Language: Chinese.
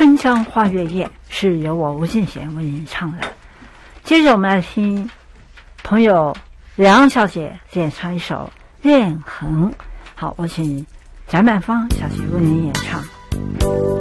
春江花月夜》是由我吴敬贤为您唱的。接着我们来听朋友梁小姐演唱一首《恋痕》。好，我请翟曼芳小姐为您演唱。